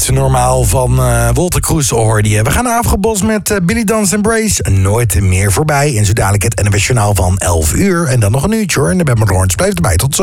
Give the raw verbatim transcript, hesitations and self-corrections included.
het normaal van uh, Wolter Kroes hoorde je. We gaan naar Afgebos met uh, Billy Dance Embrace. Nooit meer voorbij. En zo dadelijk het N W S Journaal van elf uur. En dan nog een uurtje hoor. En dan ben ik met Lawrence. Blijf erbij. Tot zo.